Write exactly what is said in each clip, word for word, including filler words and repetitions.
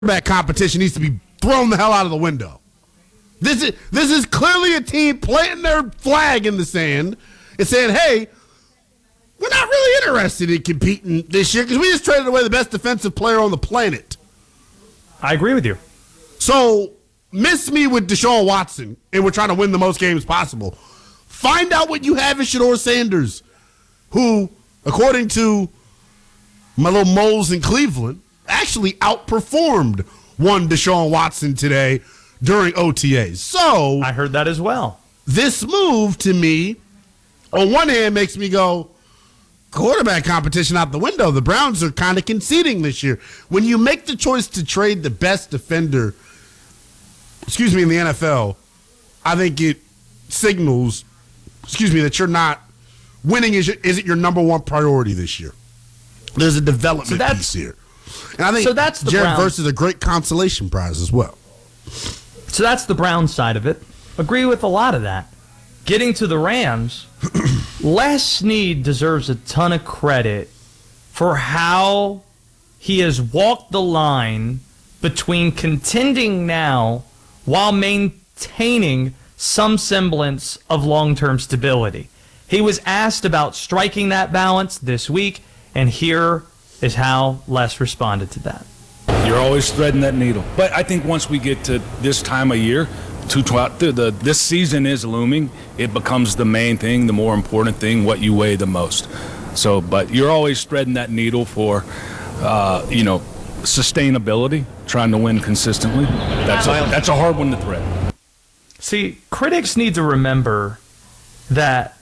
quarterback competition needs to be thrown the hell out of the window. This is this is clearly a team planting their flag in the sand and saying, hey, we're not really interested in competing this year because we just traded away the best defensive player on the planet. I agree with you. So miss me with Deshaun Watson, and we're trying to win the most games possible. Find out what you have in Shedeur Sanders, who, according to my little moles in Cleveland, actually outperformed one Deshaun Watson today during O T As. So I heard that as well. This move to me, on one hand, makes me go, quarterback competition out the window. The Browns are kind of conceding this year. When you make the choice to trade the best defender, excuse me, in the N F L, I think it signals, excuse me, that you're not winning is isn't your number one priority this year. There's a development so piece here. And I think so that's the Jared Browns. Verse is a great consolation prize as well. So that's the Browns side of it. Agree with a lot of that. Getting to the Rams, Les Snead deserves a ton of credit for how he has walked the line between contending now while maintaining some semblance of long-term stability. He was asked about striking that balance this week, and here is how Les responded to that. You're always threading that needle. But I think once we get to this time of year, two twelve, the, the, this season is looming. It becomes the main thing, the more important thing, what you weigh the most. So, but you're always threading that needle for, uh, you know, sustainability, trying to win consistently. That's a, that's a hard one to thread. See, critics need to remember that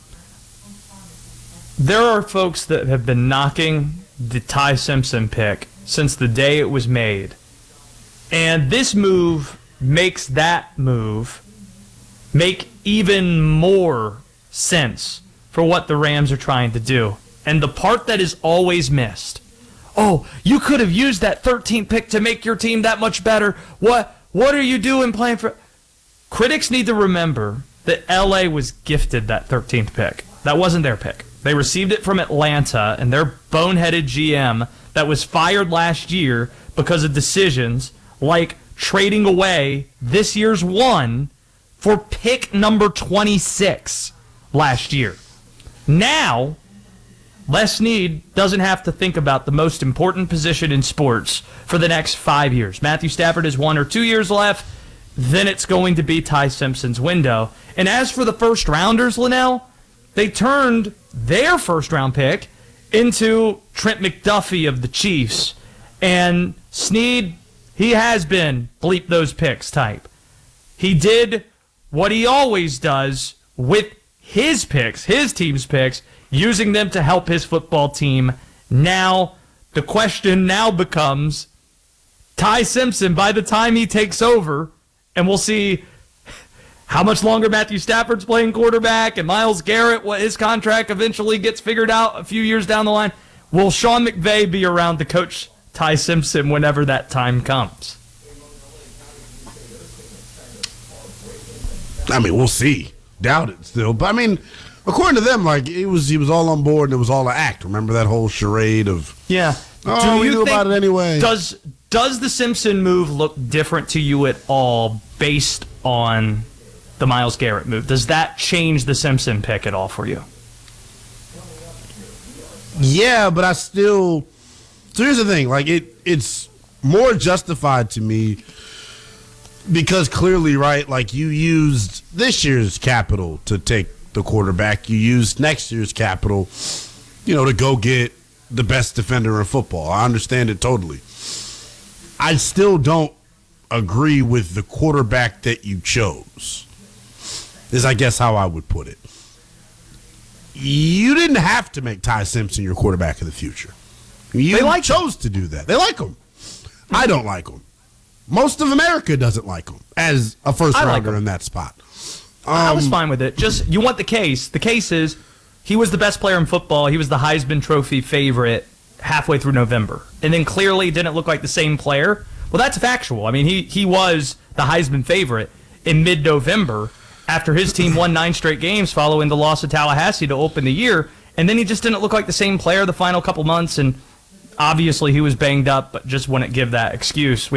there are folks that have been knocking the Ty Simpson pick since the day it was made. And this move makes that move make even more sense for what the Rams are trying to do. And the part that is always missed, oh, you could have used that thirteenth pick to make your team that much better. What what are you doing playing for? Critics need to remember that L A was gifted that thirteenth pick. That wasn't their pick. They received it from Atlanta, and their boneheaded G M that was fired last year because of decisions like trading away this year's one for pick number twenty-six last year. Now, Les Snead doesn't have to think about the most important position in sports for the next five years. Matthew Stafford has one or two years left. Then it's going to be Ty Simpson's window. And as for the first rounders, Linnell, they turned their first round pick into Trent McDuffie of the Chiefs. And Snead, he has been bleep those picks type. He did what he always does with his picks, his team's picks, using them to help his football team. Now, the question now becomes, Ty Simpson, by the time he takes over, and we'll see how much longer Matthew Stafford's playing quarterback and Myles Garrett, what his contract eventually gets figured out a few years down the line, will Sean McVay be around to coach Ty Simpson whenever that time comes? I mean, we'll see. Doubt it still. But, I mean, according to them, like, it was he was all on board and it was all an act. Remember that whole charade of, yeah. oh, Do we you knew think, about it anyway. Does, does the Simpson move look different to you at all based on the Myles Garrett move? Does that change the Simpson pick at all for you? Yeah, but I still... So here's the thing. Like, it, it's more justified to me because clearly, right, like you used this year's capital to take the quarterback. You used next year's capital, you know, to go get the best defender in football. I understand it totally. I still don't agree with the quarterback that you chose, is I guess how I would put it. You didn't have to make Ty Simpson your quarterback of the future. You they like chose him. to do that. They like him. I don't like him. Most of America doesn't like him as a first I rounder like in that spot. Um, I was fine with it. Just, you want the case. The case is he was the best player in football. He was the Heisman Trophy favorite halfway through November. And then clearly didn't look like the same player. Well, that's factual. I mean, he, he was the Heisman favorite in mid-November after his team won nine straight games following the loss of Tallahassee to open the year. And then he just didn't look like the same player the final couple months. And obviously he was banged up, but just wouldn't give that excuse.